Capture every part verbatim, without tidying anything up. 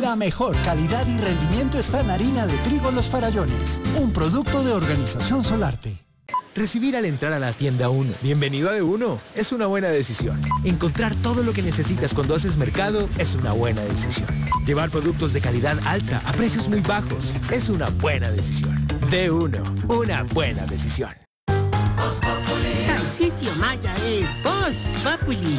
La mejor calidad y rendimiento está en harina de trigo Los Farallones, un producto de Organización Solarte. Recibir al entrar a la tienda uno, bienvenido a de uno, es una buena decisión. Encontrar todo lo que necesitas cuando haces mercado es una buena decisión. Llevar productos de calidad alta a precios muy bajos es una buena decisión. de uno, una buena decisión. Tarcisio Maya es Voz Populi.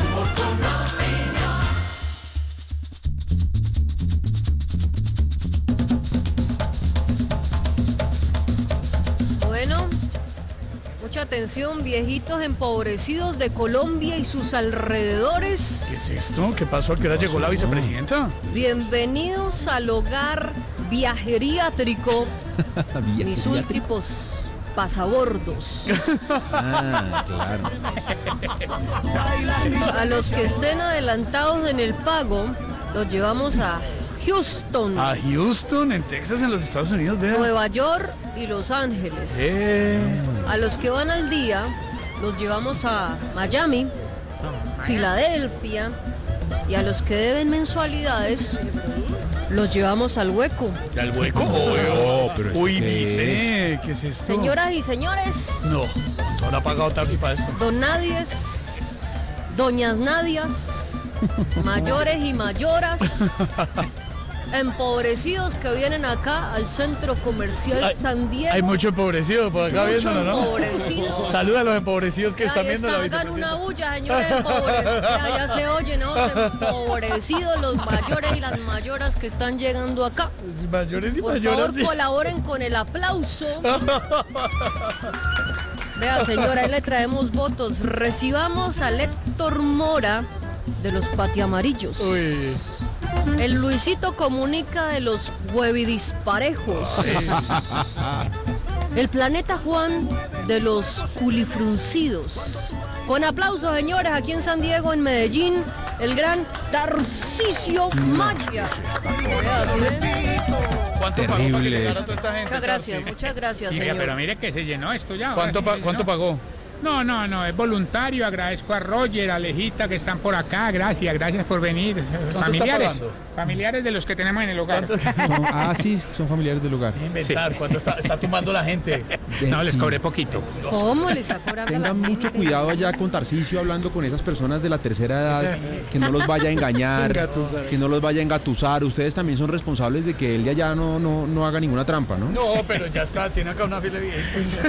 Bueno, mucha atención, viejitos empobrecidos de Colombia y sus alrededores. ¿Qué es esto? ¿Qué pasó? ¿A qué hora llegó la vicepresidenta? Bienvenidos al hogar viajeriátrico. Mis últimos pasabordos. Ah, claro. A los que estén adelantados en el pago, los llevamos a Houston, A Houston, en Texas, en los Estados Unidos, vea. Nueva York y Los Ángeles. Eh, A los que van al día, los llevamos a Miami, Filadelfia, y a los que deben mensualidades, los llevamos al hueco. ¿al hueco? No, pero ¿esto Uy, qué dice, ¿qué es esto? Señoras y señores, No, no le ha pagado Tarsi para eso. don Nadies, doñas Nadias, mayores y mayoras, empobrecidos que vienen acá al centro comercial Hay- San Diego. Hay mucho empobrecido por acá Mucho viéndolo, ¿no? empobrecido. Saluda a los empobrecidos que están Ahí viendo la está, hagan una vicepresidenta. bulla, señores empobrecidos. Ya, ya se oyen, ¿no? Empobrecidos, los mayores y las mayoras que están llegando acá. Mayores y Por mayores. favor, colaboren con el aplauso. Vea, señora, ahí le traemos votos. Recibamos a Héctor Mora de los Patiamarillos. Uy, El Luisito Comunica de los Huevidisparejos. El Planeta Juan de los Culifruncidos. Con aplausos, señores, aquí en San Diego, en Medellín, el gran Tarcisio Maya. Vea, ¿sí ve? ¿cuánto pagó para que Terrible llegara esto. toda esta gente? Muchas gracias, Tarsi? muchas gracias, Oiga, pero señor. mire que se llenó esto ya. ¿Cuánto, ahora pa- sí se ¿Cuánto llenó. pagó? No, no, no, es voluntario. Agradezco a Roger, a Alejita que están por acá. Gracias, gracias por venir. está Familiares, pagando? familiares de los que tenemos en el hogar. ¿Cuánto? No, ah, sí, son familiares del lugar. Inventar, ¿cuánto está, está tumbando la gente? No, les Sí. cobré poquito. ¿Cómo les está cobrando la Tengan mucho gente? cuidado allá con Tarcisio hablando con esas personas de la tercera edad, que no los vaya a engañar, Engatusar. que no los vaya a engatusar. Ustedes también son responsables de que él de allá no, no, no haga ninguna trampa, ¿no? No, pero ya está, tiene acá una fila de viejitos.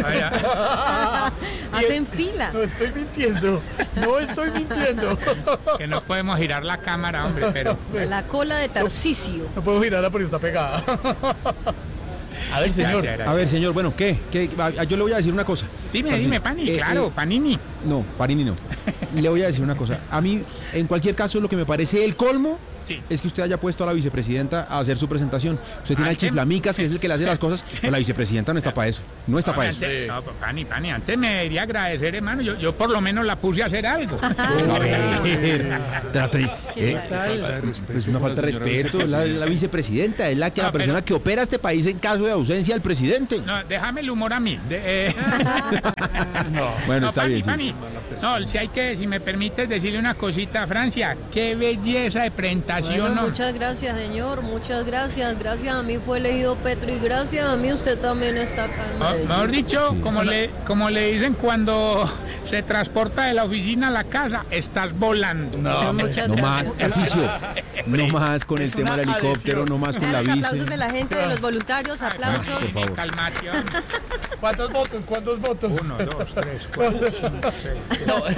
Hacen fila. No estoy mintiendo, no estoy mintiendo. Que no podemos girar la cámara, hombre, pero... La cola de Tarcisio. No puedo girarla porque está pegada. A ver, señor. Gracias, gracias. A ver, señor, bueno, ¿qué? ¿Qué? Ah, Yo le voy a decir una cosa. Dime, Tarcisio, dime, Pani, eh, claro, eh, Panini. No, Parini no. Le voy a decir una cosa. A mí, en cualquier caso, lo que me parece el colmo Sí. es que usted haya puesto a la vicepresidenta a hacer su presentación. Usted tiene Ay, al ¿qué? Chiflamicas, que es el que le hace las cosas, pero la vicepresidenta no está para eso. No está para eso. Antes- no, Pani, Pani, antes me debería agradecer, hermano. Yo, yo por lo menos la puse a hacer algo. A ver, trate, eh, tal? pues una falta de respeto, es la, la vicepresidenta, es la que No, la persona pero- que opera este país en caso de ausencia del presidente. No, déjame el humor a mí. De- eh, Bueno, no, está Pani, bien. sí. Pani. No, si hay que, si me permites decirle una cosita a Francia, qué belleza de presentación. Bueno, ¿no? muchas gracias, señor. Muchas gracias. Gracias a mí fue elegido Petro y gracias a mí usted también está acá en Ah, Medellín. Mejor dicho, Sí. como le, como le dicen cuando se transporta de la oficina a la casa, estás volando. No, hombre. Muchas No más, gracias. Tarcisio, no más con el Es tema una del helicóptero, adhesión. no más con la Los aplausos vice. de la gente, de los voluntarios, aplausos. por favor. Calmación. ¿Cuántos votos? ¿Cuántos votos? Uno, dos, tres, cuatro, cinco, seis. No,